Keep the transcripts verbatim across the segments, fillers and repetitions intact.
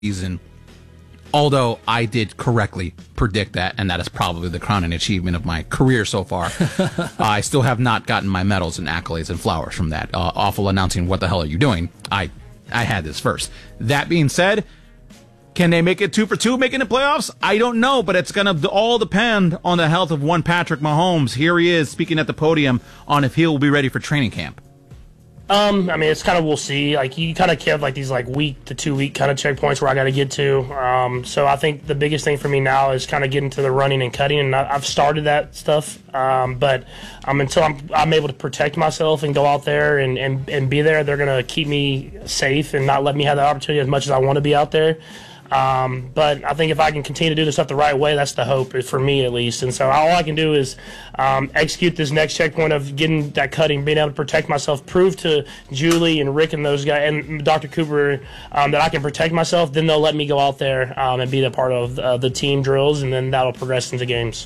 season. Although I did correctly predict that, and that is probably the crowning achievement of my career so far. uh, I still have not gotten my medals and accolades and flowers from that. Uh, awful announcing, what the hell are you doing? I, I had this first. That being said, can they make it two for two making the playoffs? I don't know, but it's going to all depend on the health of one Patrick Mahomes. Here he is speaking at the podium on if he will be ready for training camp. Um, I mean, it's kind of, we'll see. Like, you kind of have like these like week to two week kind of checkpoints where I got to get to. Um, so I think the biggest thing for me now is kind of getting to the running and cutting, and I, I've started that stuff. Um, but um, until I'm I'm able to protect myself and go out there and, and, and be there, they're gonna keep me safe and not let me have the opportunity as much as I want to be out there. Um, but I think if I can continue to do this stuff the right way, that's the hope, for me at least. And so all I can do is um, execute this next checkpoint of getting that cutting, being able to protect myself, prove to Julie and Rick and those guys and Doctor Cooper um, that I can protect myself. Then they'll let me go out there um, and be a part of uh, the team drills, and then that'll progress into games.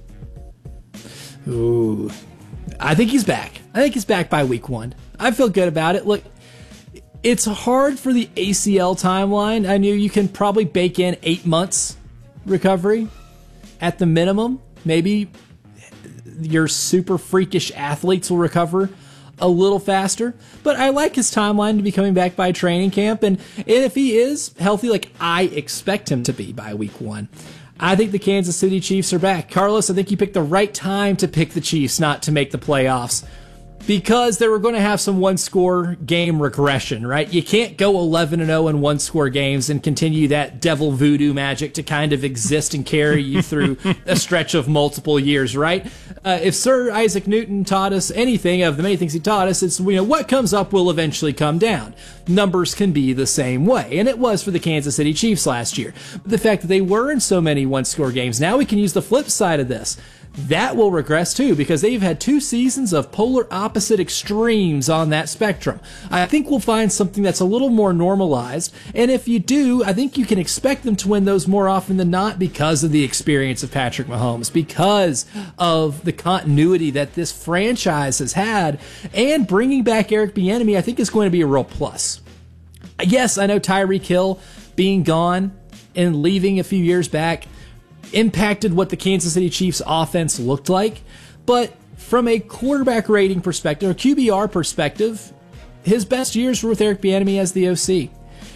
Ooh, I think he's back. I think he's back by week one. I feel good about it. Look, it's hard for the A C L timeline. I knew you can probably bake in eight months recovery at the minimum. Maybe your super freakish athletes will recover a little faster. But I like his timeline to be coming back by training camp. And if he is healthy, like I expect him to be by week one, I think the Kansas City Chiefs are back. Carlos, I think you picked the right time to pick the Chiefs not to make the playoffs, because they were going to have some one-score game regression, right? You can't go eleven and oh in one-score games and continue that devil voodoo magic to kind of exist and carry you through a stretch of multiple years, right? Uh, if Sir Isaac Newton taught us anything, of the many things he taught us, it's, you know, what comes up will eventually come down. Numbers can be the same way, and it was for the Kansas City Chiefs last year. But the fact that they were in so many one-score games, now we can use the flip side of this. That will regress too, because they've had two seasons of polar opposite extremes on that spectrum. I think we'll find something that's a little more normalized, and if you do, I think you can expect them to win those more often than not because of the experience of Patrick Mahomes, because of the continuity that this franchise has had, and bringing back Eric Bieniemy I think is going to be a real plus. Yes, I know Tyreek Hill being gone and leaving a few years back impacted what the Kansas City Chiefs offense looked like, but from a quarterback rating perspective, or Q B R perspective, his best years were with Eric Bieniemy as the O C.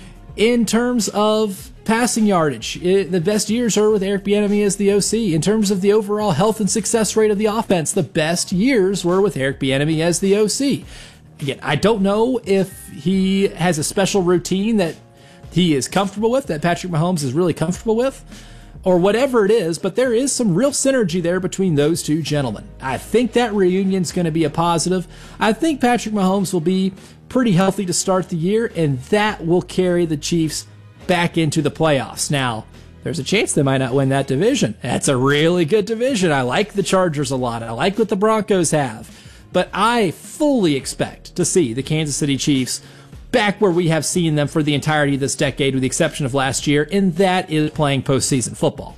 In terms of passing yardage, it, the best years are with Eric Bieniemy as the O C. In terms of the overall health and success rate of the offense, the best years were with Eric Bieniemy as the O C. Again, I don't know if he has a special routine that he is comfortable with, that Patrick Mahomes is really comfortable with, or whatever it is, but there is some real synergy there between those two gentlemen. I think that reunion's going to be a positive. I think Patrick Mahomes will be pretty healthy to start the year, and that will carry the Chiefs back into the playoffs. Now, there's a chance they might not win that division. That's a really good division. I like the Chargers a lot. I like what the Broncos have. But I fully expect to see the Kansas City Chiefs back where we have seen them for the entirety of this decade, with the exception of last year, and that is playing postseason football.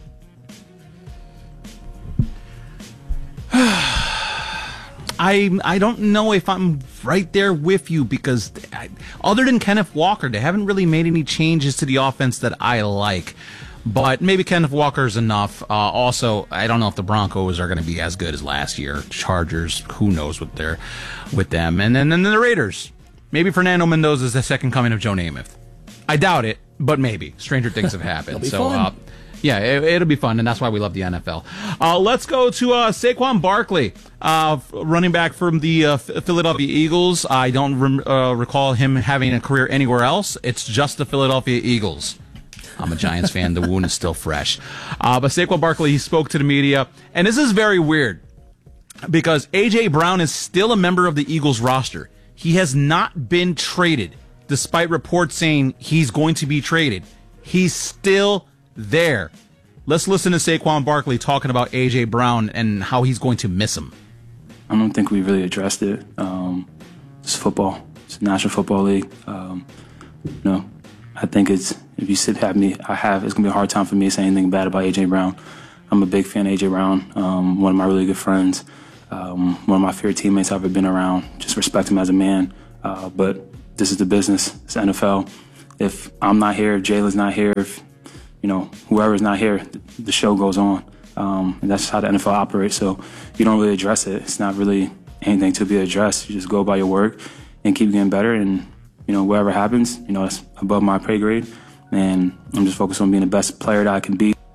I I don't know if I'm right there with you, because I, other than Kenneth Walker, they haven't really made any changes to the offense that I like. But maybe Kenneth Walker's enough. Uh, also, I don't know if the Broncos are going to be as good as last year. Chargers, who knows what they're with them. And then, and then the Raiders. Maybe Fernando Mendoza is the second coming of Joe Namath. I doubt it, but maybe. Stranger things have happened. so, uh, yeah, it, it'll be fun, and that's why we love the N F L. Uh, let's go to uh, Saquon Barkley, uh, running back from the uh, Philadelphia Eagles. I don't rem- uh, recall him having a career anywhere else. It's just the Philadelphia Eagles. I'm a Giants fan. The wound is still fresh. Uh, but Saquon Barkley, he spoke to the media, and this is very weird because A J. Brown is still a member of the Eagles roster. He has not been traded, despite reports saying he's going to be traded. He's still there. Let's listen to Saquon Barkley talking about A J. Brown and how he's going to miss him. I don't think we really addressed it. Um, it's football. It's the National Football League. Um, you know, I think it's, if you sit have me, I have, it's going to be a hard time for me to say anything bad about A J. Brown. I'm a big fan of A J. Brown, um, one of my really good friends. Um, one of my favorite teammates I've ever been around. Just respect him as a man. Uh, but this is the business. It's the N F L. if I'm not here, if Jalen's not here, if you know whoever's not here, the show goes on. Um, and that's how the N F L operates. So you don't really address it. It's not really anything to be addressed. You just go by your work and keep getting better. And you know whatever happens, you know it's above my pay grade. And I'm just focused on being the best player that I can be.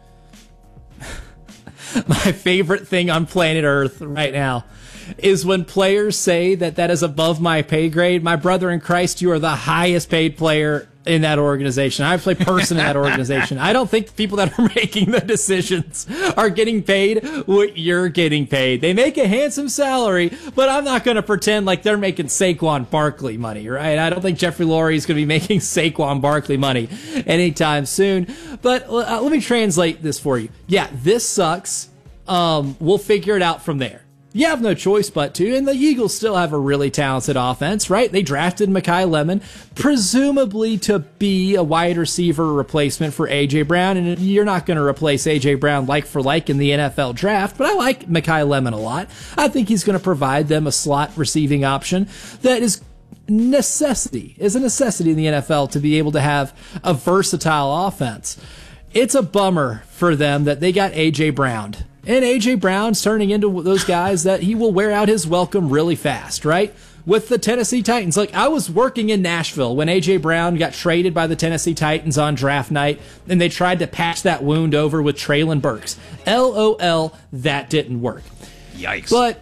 My favorite thing on planet Earth right now is when players say that that is above my pay grade. My brother in Christ, you are the highest paid player in that organization. I play person in that organization. I don't think the people that are making the decisions are getting paid what you're getting paid. They make a handsome salary, but I'm not going to pretend like they're making Saquon Barkley money, right? I don't think Jeffrey Lurie is going to be making Saquon Barkley money anytime soon. But uh, let me translate this for you. Yeah, this sucks. Um, we'll figure it out from there. You have no choice but to, and the Eagles still have a really talented offense, right? They drafted Mekhi Lemon, presumably to be a wide receiver replacement for A J. Brown, and you're not going to replace A J. Brown like for like in the N F L draft, but I like Mekhi Lemon a lot. I think he's going to provide them a slot receiving option that is necessity, is a necessity in the N F L to be able to have a versatile offense. It's a bummer for them that they got A J. Brown. And A J. Brown's turning into those guys that he will wear out his welcome really fast, right? With the Tennessee Titans. Like, I was working in Nashville when A J. Brown got traded by the Tennessee Titans on draft night, and they tried to patch that wound over with Treylon Burks. L O L, that didn't work. Yikes. But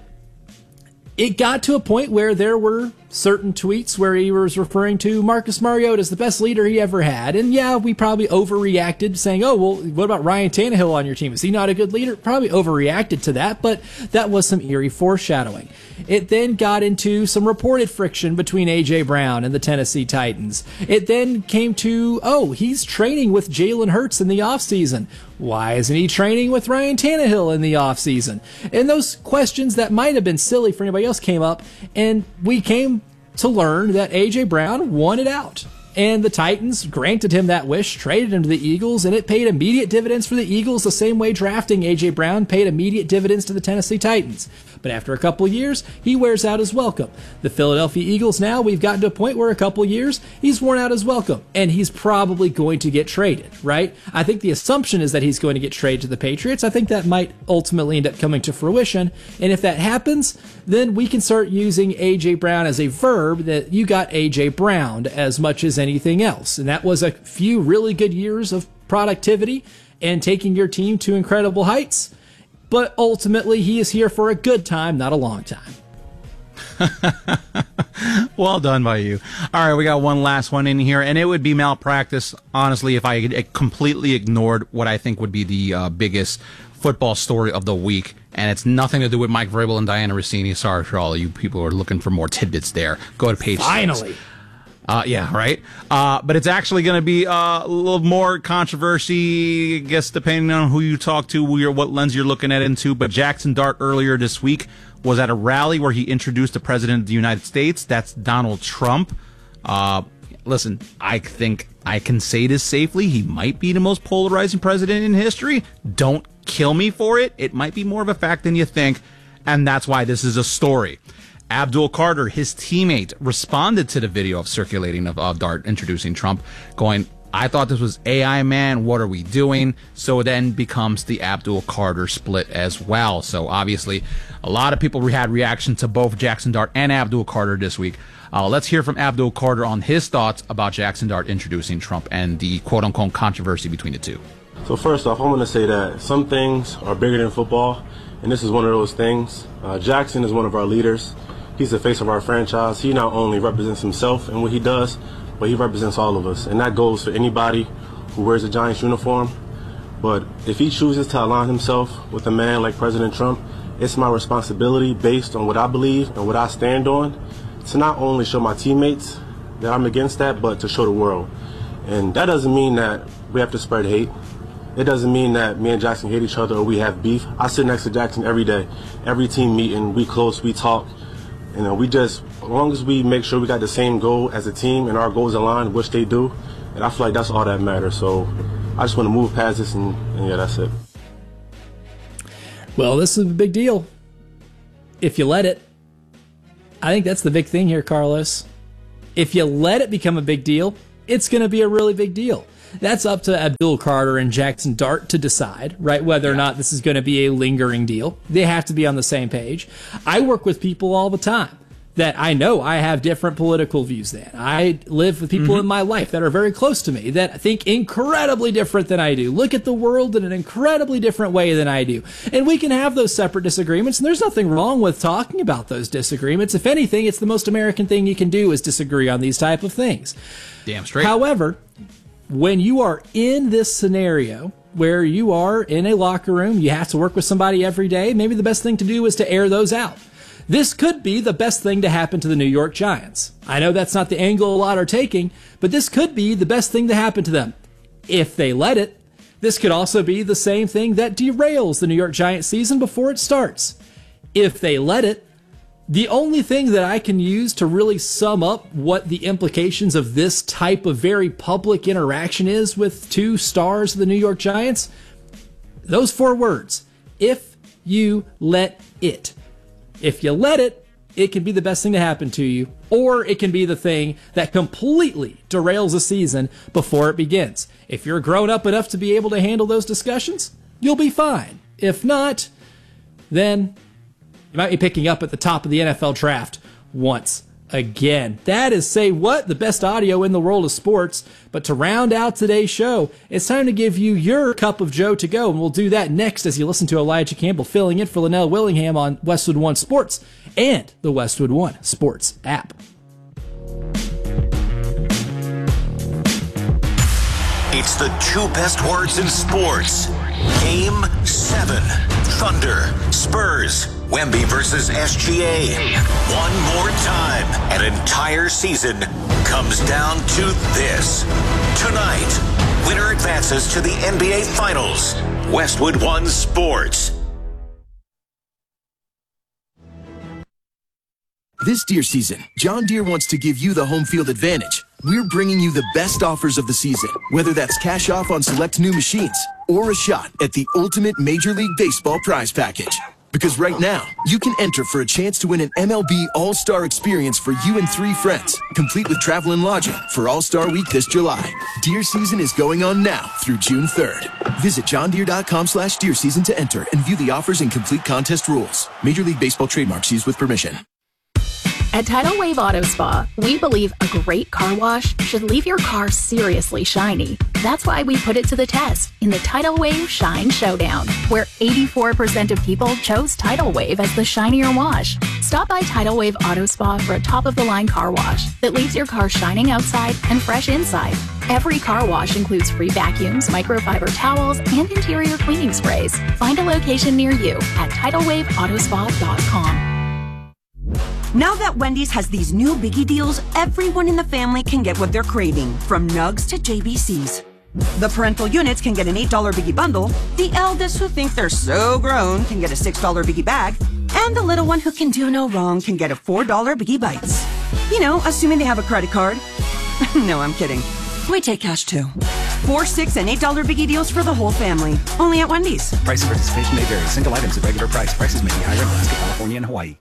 it got to a point where there were certain tweets where he was referring to Marcus Mariota as the best leader he ever had. And yeah, we probably overreacted saying, oh, well, what about Ryan Tannehill on your team? Is he not a good leader? Probably overreacted to that, but that was some eerie foreshadowing. It then got into some reported friction between A J. Brown and the Tennessee Titans. It then came to, oh, he's training with Jalen Hurts in the offseason. Why isn't he training with Ryan Tannehill in the offseason? And those questions that might have been silly for anybody else came up, and we came to learn that A J. Brown wanted out. And the Titans granted him that wish, traded him to the Eagles, and it paid immediate dividends for the Eagles the same way drafting A J. Brown paid immediate dividends to the Tennessee Titans. But after a couple years, he wears out his welcome. The Philadelphia Eagles now, we've gotten to a point where a couple years, he's worn out his welcome, and he's probably going to get traded, right? I think the assumption is that he's going to get traded to the Patriots. I think that might ultimately end up coming to fruition, and if that happens, then we can start using A J. Brown as a verb that you got A J. Browned as much as anything else. And that was a few really good years of productivity and taking your team to incredible heights. But ultimately, he is here for a good time, not a long time. Well done by you. All right, we got one last one in here, and it would be malpractice, honestly, if I completely ignored what I think would be the uh, biggest football story of the week. And it's nothing to do with Mike Vrabel and Diana Rossini. Sorry for all of you people who are looking for more tidbits there. Go to page Finally. six. Uh, yeah, right. Uh, but it's actually going to be uh, a little more controversy, I guess, depending on who you talk to, who you're, what lens you're looking at into. But Jackson Dart earlier this week was at a rally where he introduced the President of the United States. That's Donald Trump. Uh, listen, I think I can say this safely. He might be the most polarizing president in history. Don't kill me for it. It might be more of a fact than you think. And that's why this is a story. Abdul Carter, his teammate, responded to the video of circulating of, of Dart introducing Trump, going, I thought this was A I, man. What are we doing? So it then becomes the Abdul Carter split as well. So obviously, a lot of people had reaction to both Jackson Dart and Abdul Carter this week. Uh, let's hear from Abdul Carter on his thoughts about Jackson Dart introducing Trump and the quote-unquote controversy between the two. So first off, I want to say that some things are bigger than football, and this is one of those things. Uh, Jackson is one of our leaders. He's the face of our franchise. He not only represents himself and what he does, but he represents all of us. And that goes for anybody who wears a Giants uniform. But if he chooses to align himself with a man like President Trump, it's my responsibility, based on what I believe and what I stand on, to not only show my teammates that I'm against that, but to show the world. And that doesn't mean that we have to spread hate. It doesn't mean that me and Jackson hate each other or we have beef. I sit next to Jackson every day. Every team meeting, we close, we talk. You know, we just, as long as we make sure we got the same goal as a team and our goals align, which they do, and I feel like that's all that matters. So I just want to move past this, and, and yeah, that's it. Well, this is a big deal. If you let it. I think that's the big thing here, Carlos. If you let it become a big deal, it's going to be a really big deal. That's up to Abdul Carter and Jackson Dart to decide, right, whether or not this is going to be a lingering deal. They have to be on the same page. I work with people all the time that I know I have different political views than. I live with people mm-hmm. in my life that are very close to me that think incredibly different than I do, look at the world in an incredibly different way than I do. And we can have those separate disagreements, and there's nothing wrong with talking about those disagreements. If anything, it's the most American thing you can do is disagree on these type of things. Damn straight. However, when you are in this scenario where you are in a locker room, you have to work with somebody every day, maybe the best thing to do is to air those out. This could be the best thing to happen to the New York Giants. I know that's not the angle a lot are taking, but this could be the best thing to happen to them. If they let it, this could also be the same thing that derails the New York Giants season before it starts. If they let it, the only thing that I can use to really sum up what the implications of this type of very public interaction is with two stars of the New York Giants, those four words, if you let it. If you let it, it can be the best thing to happen to you, or it can be the thing that completely derails a season before it begins. If you're grown up enough to be able to handle those discussions, you'll be fine. If not, then you might be picking up at the top of the N F L draft once again. That is Say What, the best audio in the world of sports. But to round out today's show, it's time to give you your cup of Joe to go, and we'll do that next as you listen to Elijah Campbell filling in for Linnell Willingham on Westwood One Sports and the Westwood One Sports app. It's the two best words in sports. Game seven. Thunder, Spurs, Wemby versus S G A. One more time, an entire season comes down to this. Tonight, winner advances to the N B A Finals. Westwood One Sports. This Deere season, John Deere wants to give you the home field advantage. We're bringing you the best offers of the season, whether that's cash off on select new machines or a shot at the ultimate Major League Baseball prize package. Because right now, you can enter for a chance to win an M L B All-Star experience for you and three friends, complete with travel and lodging for All-Star Week this July. Deer season is going on now through June third. Visit johndeere.com slash deer season to enter and view the offers and complete contest rules. Major League Baseball trademarks used with permission. At Tidal Wave Auto Spa, we believe a great car wash should leave your car seriously shiny. That's why we put it to the test in the Tidal Wave Shine Showdown, where eighty-four percent of people chose Tidal Wave as the shinier wash. Stop by Tidal Wave Auto Spa for a top-of-the-line car wash that leaves your car shining outside and fresh inside. Every car wash includes free vacuums, microfiber towels, and interior cleaning sprays. Find a location near you at tidal wave auto spa dot com. Now that Wendy's has these new biggie deals, everyone in the family can get what they're craving, from nugs to J B Cs. The parental units can get an eight dollar biggie bundle, the eldest who think they're so grown can get a six dollar biggie bag, and the little one who can do no wrong can get a four dollar biggie bites. You know, assuming they have a credit card. No, I'm kidding. We take cash too. Four, six, and eight dollar biggie deals for the whole family. Only at Wendy's. Price of participation may vary. Single items at regular price. Prices may be higher in Alaska, California, and Hawaii.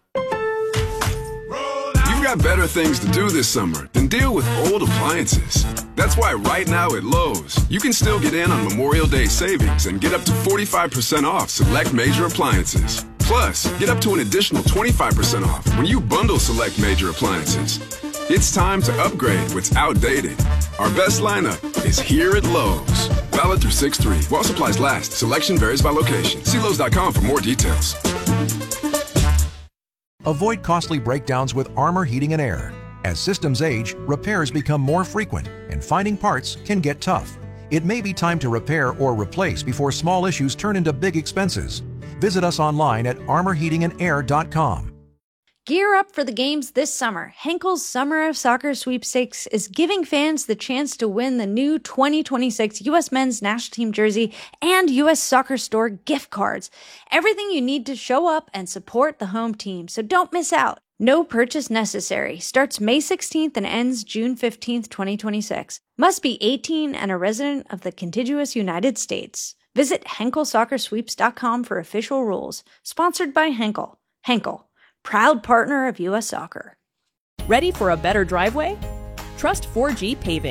You've got better things to do this summer than deal with old appliances. That's why right now at Lowe's, you can still get in on Memorial Day savings and get up to forty-five percent off select major appliances. Plus, get up to an additional twenty-five percent off when you bundle select major appliances. It's time to upgrade what's outdated. Our best lineup is here at Lowe's. Valid through six three. While supplies last, selection varies by location. See Lowe's dot com for more details. Avoid costly breakdowns with Armor Heating and Air. As systems age, repairs become more frequent, and finding parts can get tough. It may be time to repair or replace before small issues turn into big expenses. Visit us online at armor heating and air dot com. Gear up for the games this summer. Henkel's Summer of Soccer Sweepstakes is giving fans the chance to win the new twenty twenty-six U S Men's National Team jersey and U S Soccer Store gift cards. Everything you need to show up and support the home team, so don't miss out. No purchase necessary. Starts May sixteenth and ends June fifteenth, twenty twenty-six. Must be eighteen and a resident of the contiguous United States. Visit henkel soccer sweeps dot com for official rules. Sponsored by Henkel. Henkel, proud partner of U S Soccer. Ready for a better driveway? Trust four G Paving.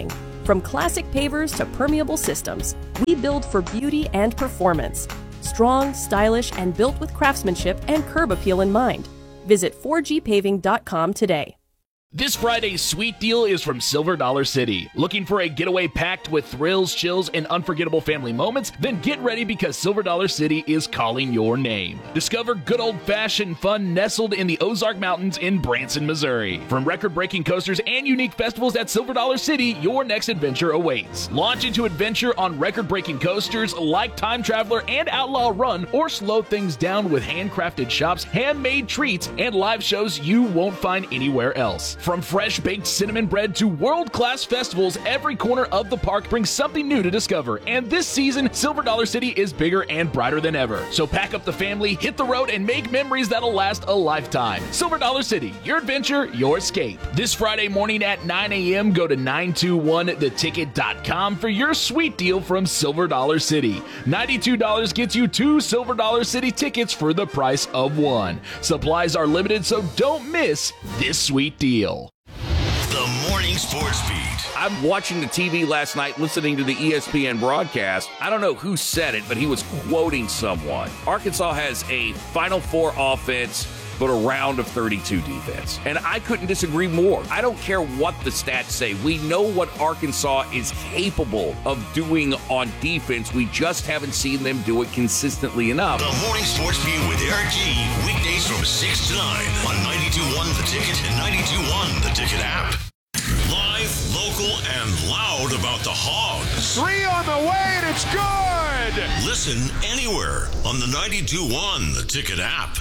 From classic pavers to permeable systems, we build for beauty and performance. Strong, stylish, and built with craftsmanship and curb appeal in mind. Visit four G paving dot com today. This Friday's sweet deal is from Silver Dollar City. Looking for a getaway packed with thrills, chills, and unforgettable family moments? Then get ready because Silver Dollar City is calling your name. Discover good old-fashioned fun nestled in the Ozark Mountains in Branson, Missouri. From record-breaking coasters and unique festivals at Silver Dollar City, your next adventure awaits. Launch into adventure on record-breaking coasters like Time Traveler and Outlaw Run, or slow things down with handcrafted shops, handmade treats, and live shows you won't find anywhere else. From fresh baked cinnamon bread to world-class festivals, every corner of the park brings something new to discover. And this season, Silver Dollar City is bigger and brighter than ever. So pack up the family, hit the road, and make memories that'll last a lifetime. Silver Dollar City, your adventure, your escape. This Friday morning at nine a.m., go to nine two one the ticket dot com for your sweet deal from Silver Dollar City. ninety-two dollars gets you two Silver Dollar City tickets for the price of one. Supplies are limited, so don't miss this sweet deal. The Morning Sports Beat. I'm watching the T V last night, listening to the E S P N broadcast. I don't know who said it, but he was quoting someone. Arkansas has a Final Four offense, but a round of thirty-two defense. And I couldn't disagree more. I don't care what the stats say. We know what Arkansas is capable of doing on defense. We just haven't seen them do it consistently enough. The Morning Sports Beat with Eric G. Weekdays from six to nine on ninety-two point one The Ticket and ninety-two point one The Ticket app. Live, local, and loud about the Hogs. Three on the way, and it's good! Listen anywhere on the ninety-two point one The Ticket app.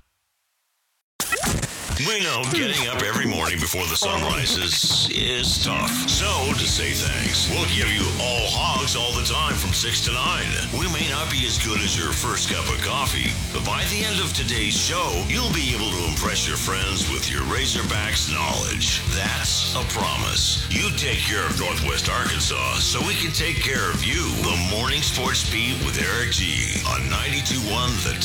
We know getting up every morning before the sun rises is tough. So, to say thanks, we'll give you all Hogs all the time from six to nine. We may not be as good as your first cup of coffee, but by the end of today's show, you'll be able to impress your friends with your Razorbacks knowledge. That's a promise. You take care of Northwest Arkansas so we can take care of you. The Morning Sports Beat with Eric G. on ninety-two point one The